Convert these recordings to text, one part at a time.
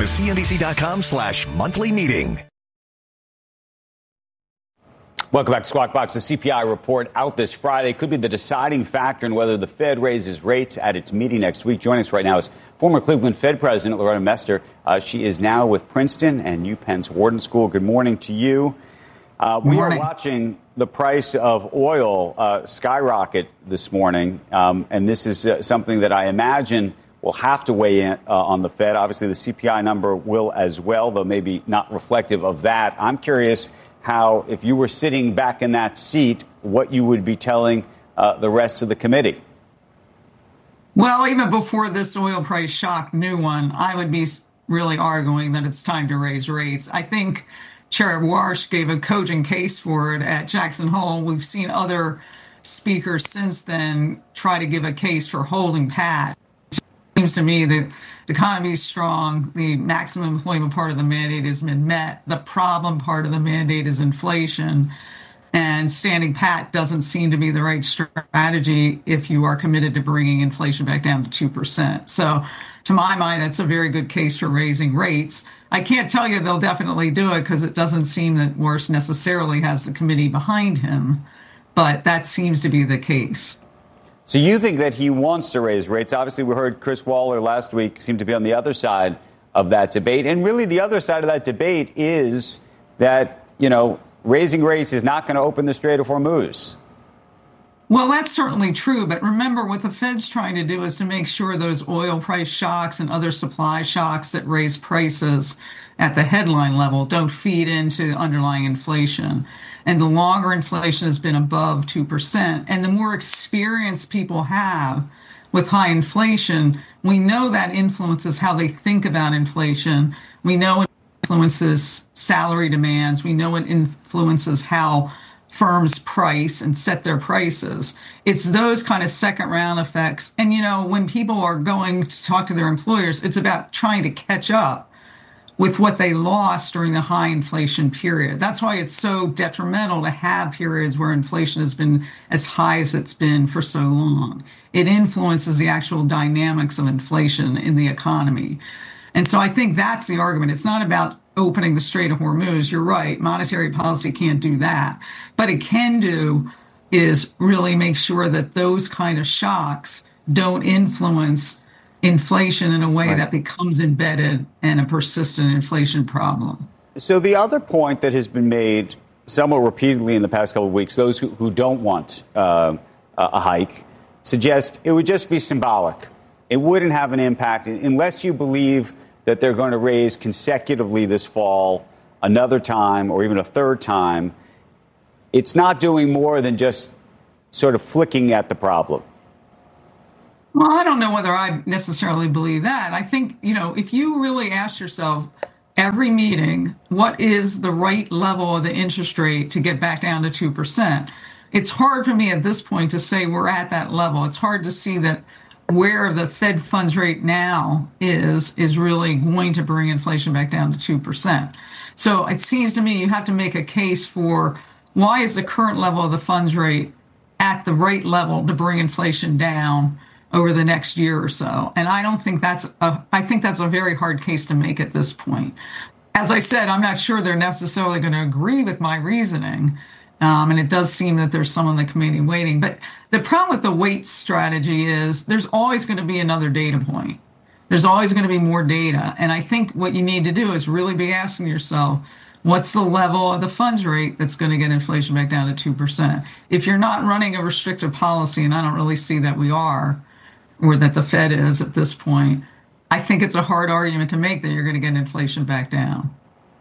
to cnbc.com/monthly meeting. Welcome back to Squawk Box. The CPI report out this Friday could be the deciding factor in whether the Fed raises rates at its meeting next week. Joining us right now is former Cleveland Fed President Loretta Mester. She is now with Princeton and UPenn's Wharton School. Good morning to you. We are watching the price of oil skyrocket this morning, and this is something that I imagine will have to weigh in on the Fed. Obviously, the CPI number will as well, though maybe not reflective of that. I'm curious how, if you were sitting back in that seat, what you would be telling the rest of the committee. Well, even before this oil price shock, new one, I would be really arguing that it's time to raise rates. I think Chair Warsh gave a cogent case for it at Jackson Hole. We've seen other speakers since then try to give a case for holding pat. It seems to me that the economy is strong. The maximum employment part of the mandate has been met. The problem part of the mandate is inflation. And standing pat doesn't seem to be the right strategy if you are committed to bringing inflation back down to 2%. So to my mind, that's a very good case for raising rates. I can't tell you they'll definitely do it because it doesn't seem that Warsh necessarily has the committee behind him. But that seems to be the case. So you think that he wants to raise rates? Obviously, we heard Chris Waller last week seem to be on the other side of that debate. And really, the other side of that debate is that, raising rates is not going to open the Strait of Hormuz. Well, that's certainly true. But remember, what the Fed's trying to do is to make sure those oil price shocks and other supply shocks that raise prices at the headline level don't feed into underlying inflation. And the longer inflation has been above 2%, and the more experience people have with high inflation, we know that influences how they think about inflation. We know it influences salary demands. We know it influences how firms price and set their prices. It's those kind of second round effects. And, when people are going to talk to their employers, it's about trying to catch up with what they lost during the high inflation period. That's why it's so detrimental to have periods where inflation has been as high as it's been for so long. It influences the actual dynamics of inflation in the economy. And so I think that's the argument. It's not about opening the Strait of Hormuz. You're right. Monetary policy can't do that. But it can do is really make sure that those kind of shocks don't influence inflation in a way that becomes embedded and a persistent inflation problem. So the other point that has been made somewhat repeatedly in the past couple of weeks, those who don't want a hike, suggest it would just be symbolic. It wouldn't have an impact unless you believe that they're going to raise consecutively this fall another time or even a third time. It's not doing more than just sort of flicking at the problem. Well, I don't know whether I necessarily believe that. I think, if you really ask yourself every meeting, what is the right level of the interest rate to get back down to 2%? It's hard for me at this point to say we're at that level. It's hard to see that where the Fed funds rate now is really going to bring inflation back down to 2%. So it seems to me you have to make a case for why is the current level of the funds rate at the right level to bring inflation down over the next year or so. And I think that's a very hard case to make at this point. As I said, I'm not sure they're necessarily going to agree with my reasoning. And it does seem that there's some on the committee waiting. But the problem with the wait strategy is there's always going to be another data point. There's always going to be more data. And I think what you need to do is really be asking yourself, what's the level of the funds rate that's going to get inflation back down to 2%? If you're not running a restrictive policy, and I don't really see that we are, or that the Fed is at this point, I think it's a hard argument to make that you're going to get inflation back down.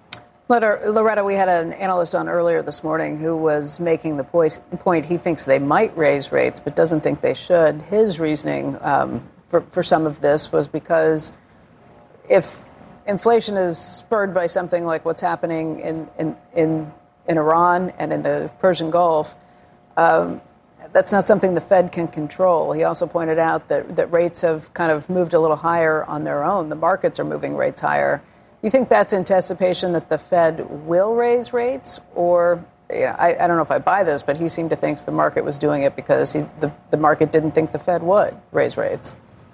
Loretta, we had an analyst on earlier this morning who was making the point he thinks they might raise rates but doesn't think they should. His reasoning for some of this was because if inflation is spurred by something like what's happening in Iran and in the Persian Gulf, that's not something the Fed can control. He also pointed out that rates have kind of moved a little higher on their own. The markets are moving rates higher. You think that's anticipation that the Fed will raise rates? Or, I don't know if I buy this, but he seemed to think the market was doing it because the market didn't think the Fed would raise rates.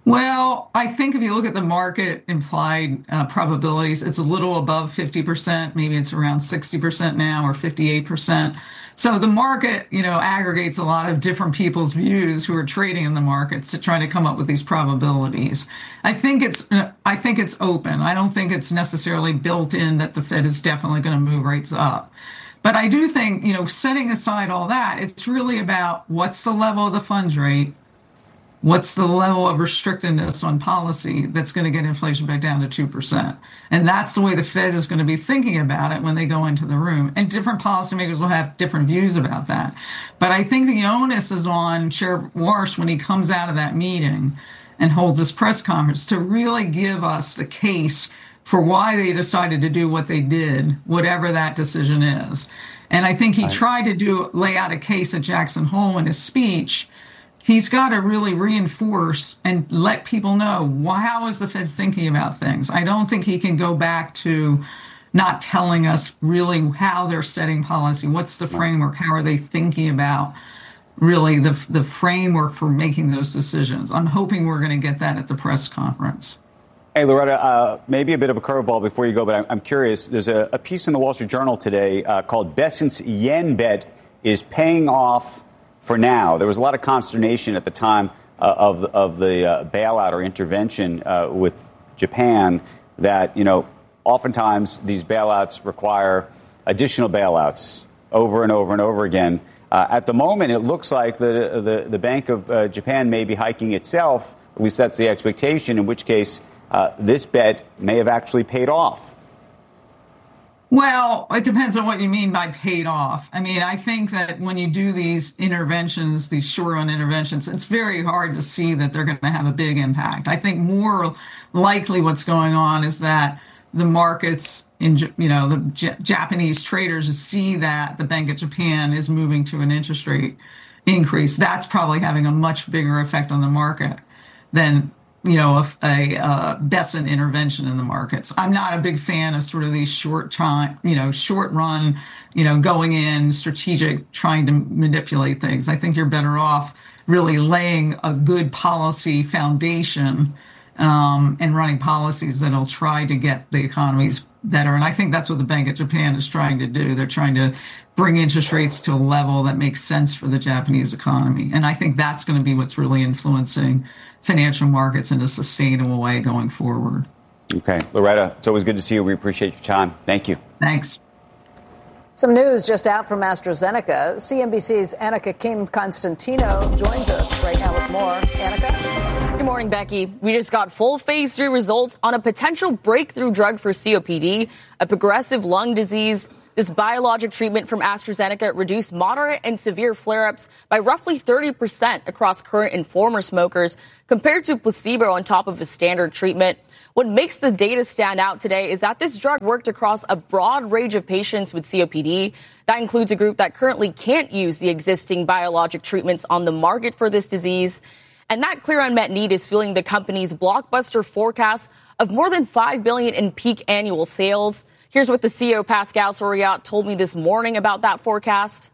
Well, I think if you look at the market implied probabilities, it's a little above 50%. Maybe it's around 60% now or 58%. So the market, aggregates a lot of different people's views who are trading in the markets to try to come up with these probabilities. I think it's open. I don't think it's necessarily built in that the Fed is definitely going to move rates up. But I do think, setting aside all that, it's really about what's the level of the funds rate. What's the level of restrictiveness on policy that's going to get inflation back down to 2%? And that's the way the Fed is going to be thinking about it when they go into the room. And different policymakers will have different views about that. But I think the onus is on Chair Warsh when he comes out of that meeting and holds this press conference to really give us the case for why they decided to do what they did, whatever that decision is. And I think he tried to lay out a case at Jackson Hole in his speech. He's got to really reinforce and let people know how is the Fed thinking about things. I don't think he can go back to not telling us really how they're setting policy. What's the framework? How are they thinking about really the framework for making those decisions? I'm hoping we're going to get that at the press conference. Hey, Loretta, maybe a bit of a curveball before you go, but I'm curious. There's a piece in the Wall Street Journal today called Bessent's Yen Bet is Paying Off for Now. There was a lot of consternation at the time of the bailout or intervention with Japan that, oftentimes these bailouts require additional bailouts over and over and over again. At the moment, it looks like the Bank of Japan may be hiking itself. At least that's the expectation, in which case this bet may have actually paid off. Well, it depends on what you mean by paid off. I mean, I think that when you do these interventions, these short-run interventions, it's very hard to see that they're going to have a big impact. I think more likely what's going on is that the markets, the Japanese traders see that the Bank of Japan is moving to an interest rate increase. That's probably having a much bigger effect on the market than a Bessent intervention in the markets. I'm not a big fan of sort of these short run, going in strategic, trying to manipulate things. I think you're better off really laying a good policy foundation and running policies that'll try to get the economies better. And I think that's what the Bank of Japan is trying to do. They're trying to bring interest rates to a level that makes sense for the Japanese economy. And I think that's going to be what's really influencing financial markets in a sustainable way going forward. Okay. Loretta, it's always good to see you. We appreciate your time. Thank you. Thanks. Some news just out from AstraZeneca. CNBC's Annika Kim Constantino joins us right now with more. Annika? Good morning, Becky. We just got full phase 3 results on a potential breakthrough drug for COPD, a progressive lung disease. This biologic treatment from AstraZeneca reduced moderate and severe flare-ups by roughly 30% across current and former smokers compared to placebo on top of a standard treatment. What makes the data stand out today is that this drug worked across a broad range of patients with COPD. That includes a group that currently can't use the existing biologic treatments on the market for this disease. And that clear unmet need is fueling the company's blockbuster forecast of more than $5 billion in peak annual sales. Here's what the CEO, Pascal Soriot, told me this morning about that forecast.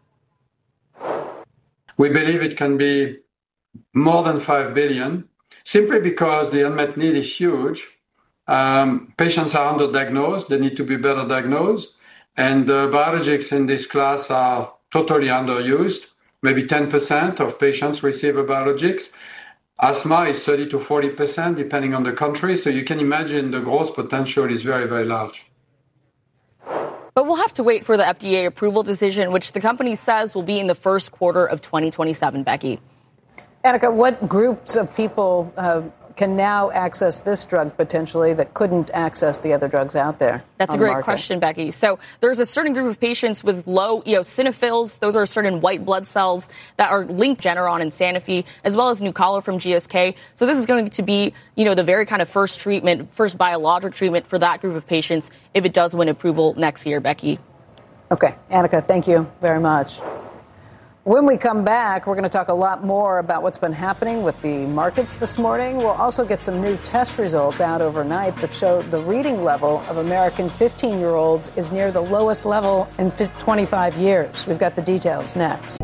We believe it can be more than $5 billion, simply because the unmet need is huge. Patients are underdiagnosed. They need to be better diagnosed. And biologics in this class are totally underused. Maybe 10% of patients receive a biologics. Asthma is 30 to 40%, depending on the country. So you can imagine the growth potential is very, very large. But we'll have to wait for the FDA approval decision, which the company says will be in the first quarter of 2027, Becky. Annika, what groups of people can now access this drug potentially that couldn't access the other drugs out there? That's a great question, Becky. So there's a certain group of patients with low eosinophils. Those are certain white blood cells that are linked to Regeneron and Sanofi, as well as Nucala from GSK. So this is going to be, the very kind of first biologic treatment for that group of patients if it does win approval next year, Becky. Okay. Annika, thank you very much. When we come back, we're going to talk a lot more about what's been happening with the markets this morning. We'll also get some new test results out overnight that show the reading level of American 15-year-olds is near the lowest level in 25 years. We've got the details next.